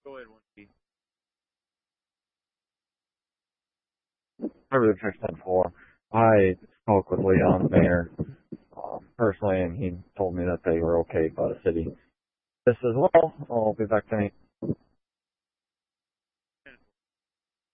Go ahead, one key. I really fixed that before. I spoke with Leon Mayor personally, and he told me that they were okay by the city. This as well. I'll be back tonight.